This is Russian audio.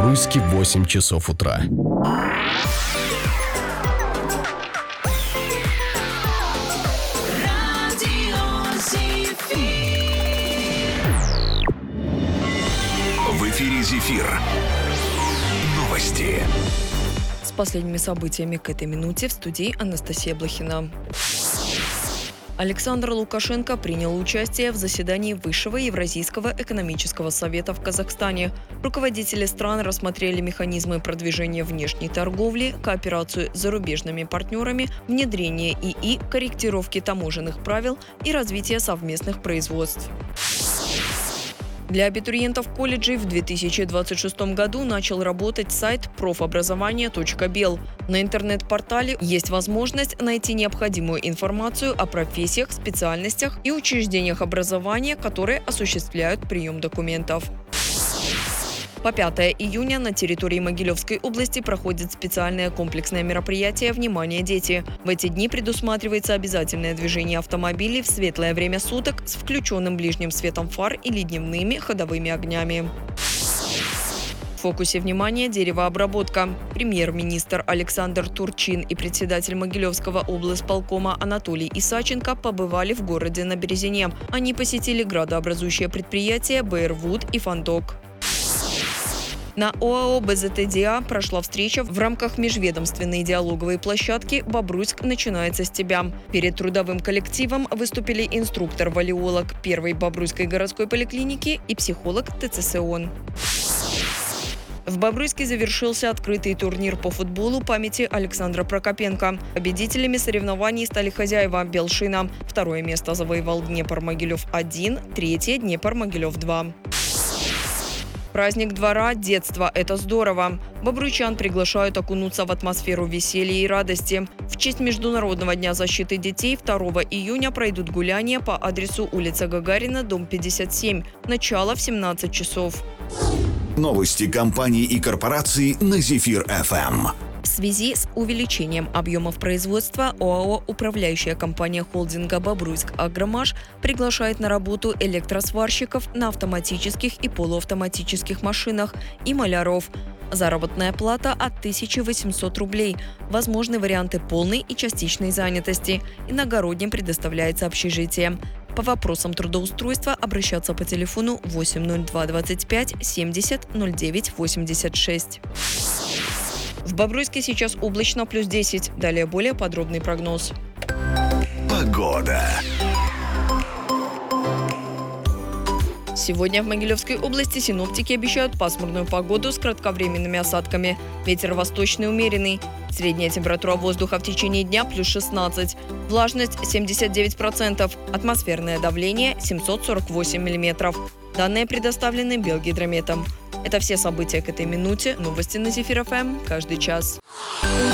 Бобруйске 8 часов утра. В эфире «Зефир». Новости. С последними событиями к этой минуте в студии Анастасия Блохина. Александр Лукашенко принял участие в заседании Высшего Евразийского экономического совета в Казахстане. Руководители стран рассмотрели механизмы продвижения внешней торговли, кооперацию с зарубежными партнерами, внедрение ИИ, корректировки таможенных правил и развитие совместных производств. Для абитуриентов колледжей в 2026 году начал работать сайт профобразование.бел. На интернет-портале есть возможность найти необходимую информацию о профессиях, специальностях и учреждениях образования, которые осуществляют прием документов. По 5 июня на территории Могилевской области проходит специальное комплексное мероприятие «Внимание, дети». В эти дни предусматривается обязательное движение автомобилей в светлое время суток с включенным ближним светом фар или дневными ходовыми огнями. В фокусе внимания деревообработка. Премьер-министр Александр Турчин и председатель Могилевского облсполкома Анатолий Исаченко побывали в городе на Березине. Они посетили градообразующее предприятие «БР-Вуд» и «Фандок». На ОАО «БЗТ-ДИА» прошла встреча в рамках межведомственной диалоговой площадки «Бобруйск начинается с тебя». Перед трудовым коллективом выступили инструктор-валиолог первой Бобруйской городской поликлиники и психолог ТЦСОН. В Бобруйске завершился открытый турнир по футболу памяти Александра Прокопенко. Победителями соревнований стали хозяева Белшина. Второе место завоевал Днепр-Могилев-1, третье – Днепр-Могилев-2. Праздник двора «Детство – это здорово». Бобруйчан приглашают окунуться в атмосферу веселья и радости. В честь Международного дня защиты детей 2 июня пройдут гуляния по адресу улица Гагарина, дом 57. Начало в 17 часов. Новости компаний и корпораций на «Зефир-ФМ». В связи с увеличением объемов производства ОАО «Управляющая компания холдинга Бобруйск Агромаш» приглашает на работу электросварщиков на автоматических и полуавтоматических машинах и маляров. Заработная плата от 1800 рублей. Возможны варианты полной и частичной занятости. Иногородним предоставляется общежитие. По вопросам трудоустройства обращаться по телефону 802 25 70 09 86. В Бобруйске сейчас облачно +10. Далее более подробный прогноз. Погода. Сегодня в Могилевской области синоптики обещают пасмурную погоду с кратковременными осадками. Ветер восточный умеренный. Средняя температура воздуха в течение дня +16. Влажность 79%. Атмосферное давление 748 мм. Данные предоставлены Белгидрометом. Это все события к этой минуте. Новости на «Зефир-ФМ» каждый час.